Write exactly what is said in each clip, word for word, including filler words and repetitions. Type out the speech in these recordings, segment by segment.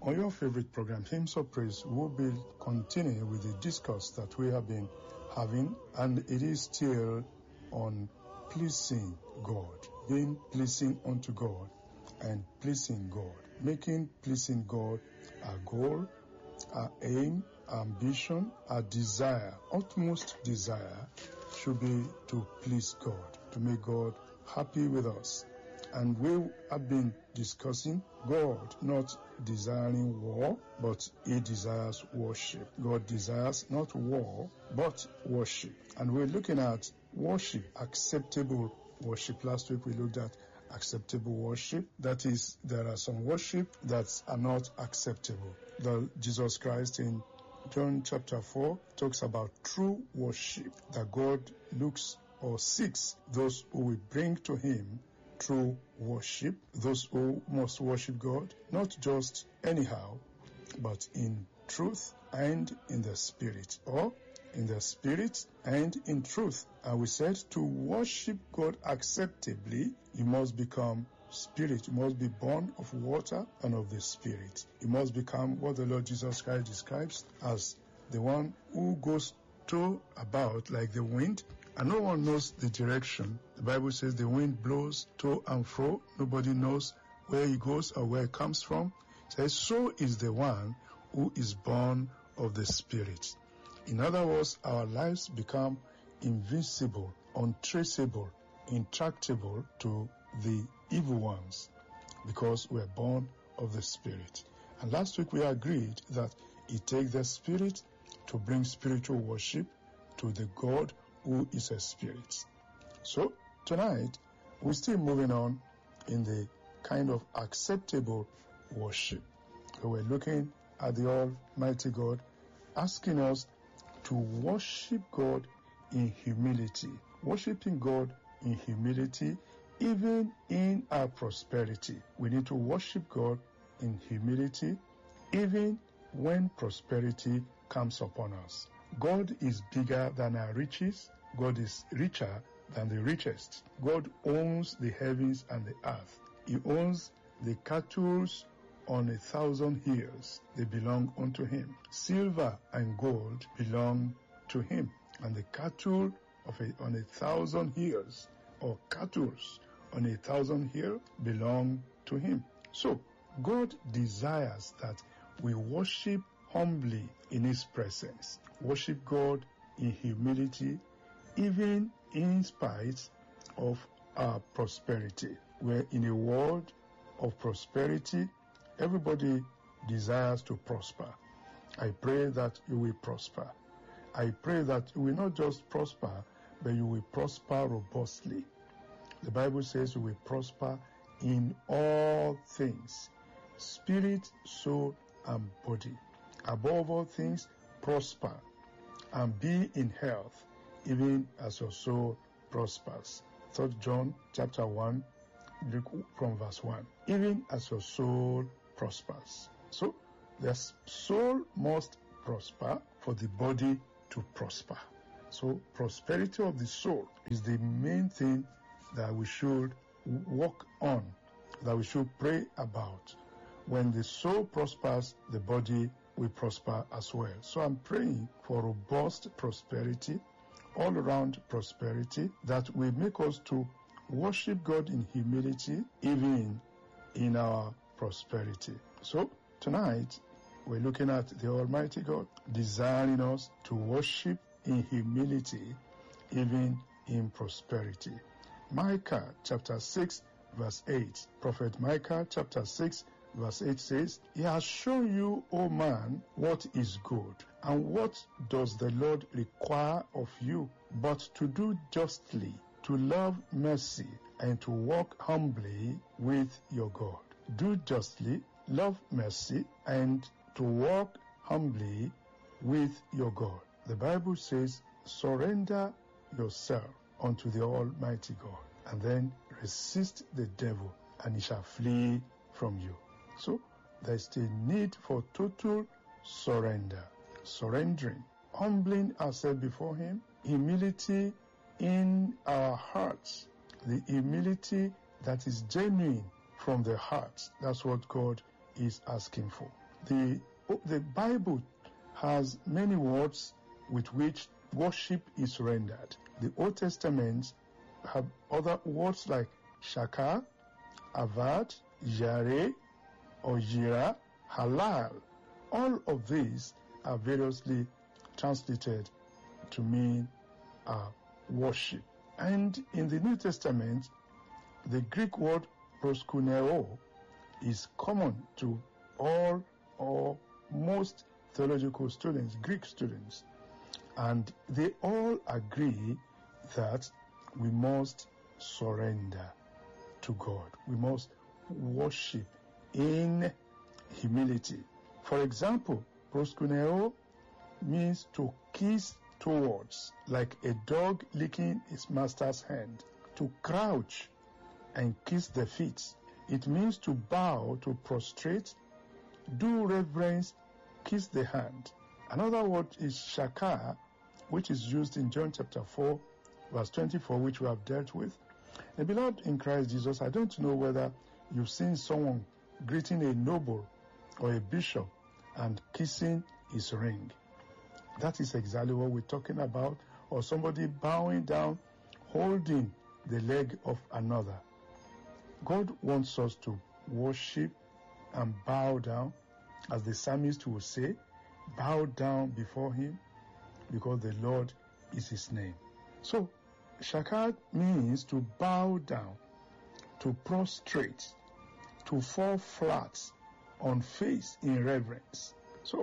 On your favorite program, Hymns of Praise, we'll be continuing with the discourse that we have been having, and it is still on pleasing God, being pleasing unto God and pleasing God, making pleasing God our goal, our aim, our ambition, our desire, utmost desire should be to please God, to make God happy with us. And we have been discussing God not desiring war, but He desires worship. God desires not war, but worship. And we're looking at worship, acceptable worship. Last week we looked at acceptable worship. That is, there are some worship that are not acceptable. The Jesus Christ in John chapter four talks about true worship, that God looks or seeks those who will bring to Him true worship, those who must worship God, not just anyhow, but in truth and in the Spirit, or in the Spirit and in truth. And we said to worship God acceptably, you must become Spirit. You must be born of water and of the Spirit. You must become what the Lord Jesus Christ describes as the one who goes to about like the wind, and no one knows the direction. The Bible says the wind blows to and fro. Nobody knows where he goes or where it comes from. It says, so is the one who is born of the Spirit. In other words, our lives become invisible, untraceable, intractable to the evil ones because we are born of the Spirit. And last week we agreed that it takes the Spirit to bring spiritual worship to the God who is a spirit. So tonight we're still moving on in the kind of acceptable worship. So we're looking at the Almighty God, asking us to worship God in humility, worshiping God in humility, even in our prosperity. We need to worship God in humility, even when prosperity comes upon us. God is bigger than our riches. God is richer than the richest. God owns the heavens and the earth. He owns the cattle on a thousand hills. They belong unto Him. Silver and gold belong to Him. And the cattle of a, on a thousand hills, or cattle on a thousand hills, belong to Him. So, God desires that we worship humbly in His presence. Worship God in humility, even in spite of our prosperity. We're in a world of prosperity. Everybody desires to prosper. I pray that you will prosper. I pray that you will not just prosper, but you will prosper robustly. The Bible says you will prosper in all things, spirit, soul, and body. Above all things, prosper and be in health, even as your soul prospers. Third John chapter one, from verse one. Even as your soul prospers. So, the soul must prosper for the body to prosper. So, prosperity of the soul is the main thing that we should work on, that we should pray about. When the soul prospers, the body will prosper as well. So I'm praying for robust prosperity, all around prosperity, that will make us to worship God in humility, even in our prosperity. So tonight, we're looking at the Almighty God, desiring us to worship in humility, even in prosperity. Micah chapter six, verse eight. Prophet Micah chapter six, verse eight says, He has shown you, O man, what is good, and what does the Lord require of you, but to do justly, to love mercy, and to walk humbly with your God. Do justly, love mercy, and to walk humbly with your God. The Bible says, surrender yourself unto the Almighty God, and then resist the devil, and he shall flee from you. So, there is a need for total surrender, surrendering, humbling ourselves before Him, humility in our hearts, the humility that is genuine from the heart. That's what God is asking for. The, the Bible has many words with which worship is rendered. The Old Testament have other words like Shaka, Avad, Yare, or Yira, Halal. All of these are variously translated to mean uh, worship. And in the New Testament, the Greek word proskuneo is common to all or most theological students, Greek students. And they all agree that we must surrender to God. We must worship in humility. For example, proskuneo means to kiss towards, like a dog licking its master's hand. To crouch and kiss the feet. It means to bow, to prostrate, do reverence, kiss the hand. Another word is shaka, which is used in John chapter four, verse twenty-four, which we have dealt with. And beloved in Christ Jesus, I don't know whether you've seen someone greeting a noble or a bishop and kissing his ring. That is exactly what we're talking about. Or somebody bowing down, holding the leg of another. God wants us to worship and bow down, as the psalmist will say, bow down before him, because the Lord is his name. So, shaka means to bow down, to prostrate, to fall flat on face in reverence. So,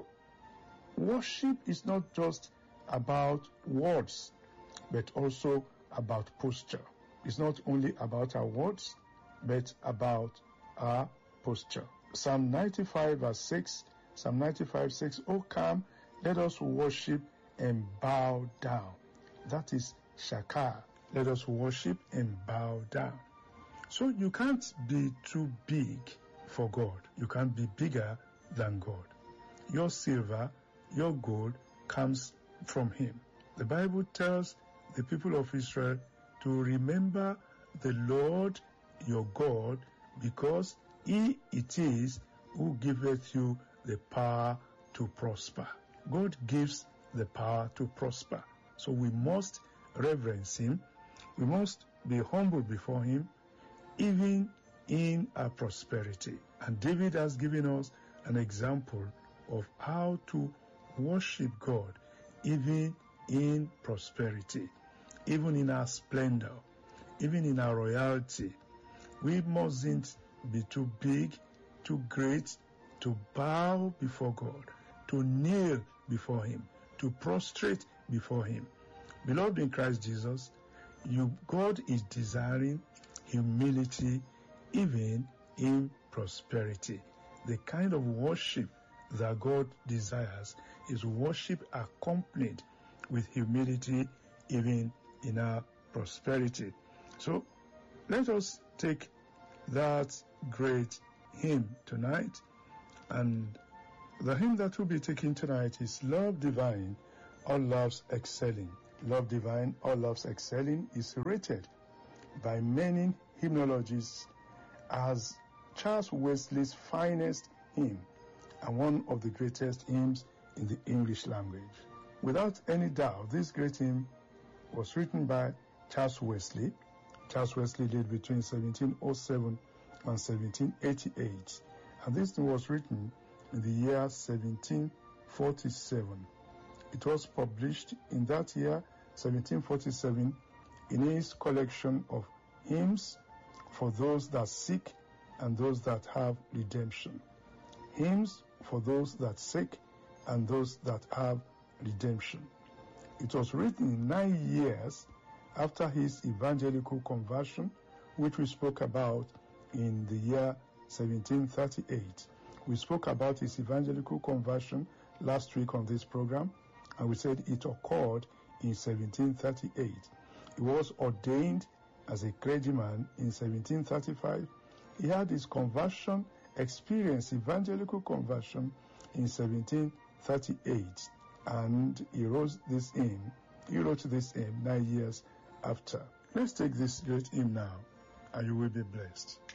worship is not just about words, but also about posture. It's not only about our words, but about our posture. Psalm ninety-five verse six, Psalm ninety-five six, "O come, let us worship and bow down." That is shaka. Let us worship and bow down. So you can't be too big for God. You can't be bigger than God. Your silver, your gold comes from him. The Bible tells the people of Israel to remember the Lord your God, because he it is who giveth you the power to prosper. God gives the power to prosper. So we must reverence him. We must be humble before him, even in our prosperity. And David has given us an example of how to worship God, even in prosperity, even in our splendor, even in our royalty. We mustn't be too big, too great, to bow before God, to kneel before him, to prostrate before him. Beloved in Christ Jesus, you, God is desiring humility even in prosperity. The kind of worship that God desires is worship accompanied with humility even in our prosperity. So let us take that great hymn tonight. And the hymn that we'll be taking tonight is Love Divine, All Loves Excelling. Love Divine, All Loves Excelling is rated by many hymnologists as Charles Wesley's finest hymn and one of the greatest hymns in the English language. Without any doubt, this great hymn was written by Charles Wesley. Charles Wesley lived between seventeen oh seven and seventeen eighty-eight, and this hymn was written in the year seventeen forty-seven. It was published in that year, seventeen forty-seven, in his collection of hymns for those that seek and those that have redemption. Hymns for those that seek and those that have redemption. It was written nine years after his evangelical conversion, which we spoke about in the year seventeen thirty-eight. We spoke about his evangelical conversion last week on this program, and we said it occurred in seventeen thirty-eight. He was ordained as a clergyman in seventeen thirty-five. He had his conversion experience, evangelical conversion, in seventeen thirty-eight, and he wrote this hymn. He wrote this hymn nine years after. Let's take this great hymn now, and you will be blessed.